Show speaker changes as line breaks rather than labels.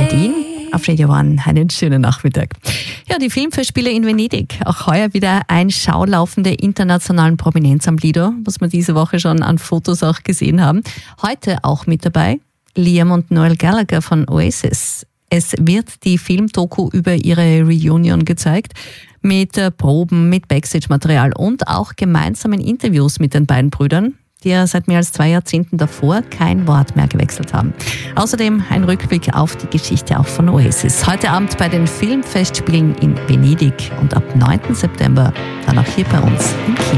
Wien auf Radio One. Einen schönen Nachmittag. Ja, die Filmfestspiele in Venedig. Auch heuer wieder ein Schaulaufen der internationalen Prominenz am Lido, was wir diese Woche schon an Fotos auch gesehen haben. Heute auch mit dabei Liam und Noel Gallagher von Oasis. Es wird die Filmdoku über ihre Reunion gezeigt, mit Proben, mit Backstage-Material und auch gemeinsamen Interviews mit den beiden Brüdern, die ja seit mehr als 2 Jahrzehnten davor kein Wort mehr gewechselt haben. Außerdem ein Rückblick auf die Geschichte auch von Oasis. Heute Abend bei den Filmfestspielen in Venedig und ab 9. September dann auch hier bei uns im Kino.